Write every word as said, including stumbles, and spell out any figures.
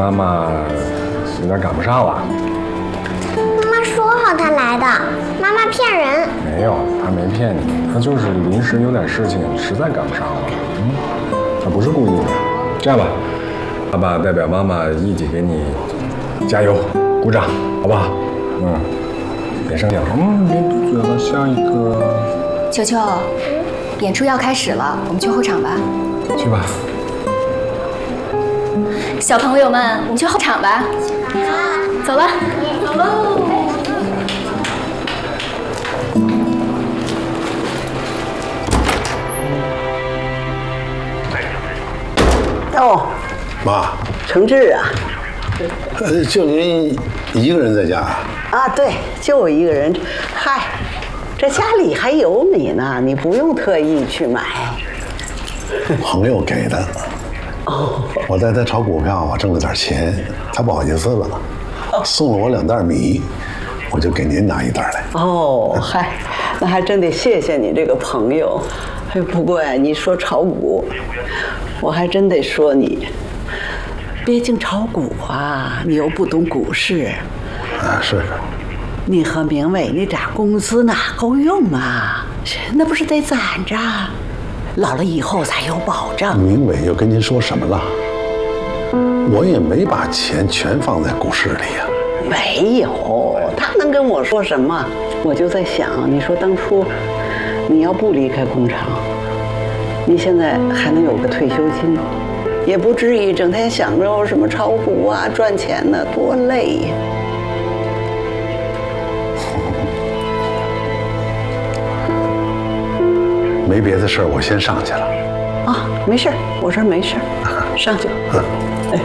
妈妈有点赶不上了。 妈妈说好她来的，妈妈骗人。 没有，她没骗你，她就是临时有点事情，实在赶不上了。嗯，她不是故意的。这样吧，爸爸代表妈妈一起给你加油，鼓掌，好不好？嗯，别生气了，嗯，别嘟嘴了，下一个。 球球，演出要开始了，我们去后场吧。 去吧。 小朋友们，我们去后场吧。走了，走喽。 哦， 妈， 承志啊， 呃，就您一个人在家？ 啊，对，就我一个人。嗨，这家里还有你呢，你不用特意去买。 朋友给的。 哦， 我带他炒股票，我挣了点钱，他不好意思了，送了我两袋米，我就给您拿一袋来。 哦，嗨，那还真得谢谢你这个朋友。哎，不过呀，你说炒股，我还真得说你，别净炒股啊，你又不懂股市。 啊，是。 你和明伟那点工资哪够用啊？那不是得攒着，老了以后才有保障。 明伟又跟您说什么了？我也没把钱全放在股市里呀。 没有，他能跟我说什么？我就在想，你说当初你要不离开工厂，你现在还能有个退休金，也不至于整天想着什么炒股啊赚钱呢，多累呀。 没别的事儿，我先上去了。 啊，没事，我这儿没事，上去吧。哎。